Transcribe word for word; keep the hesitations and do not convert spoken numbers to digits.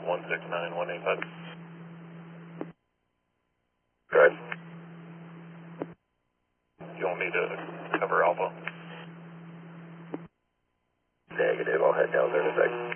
one six nine one eight five. Good. You want me to cover Alpha? Negative, I'll head down there in a second.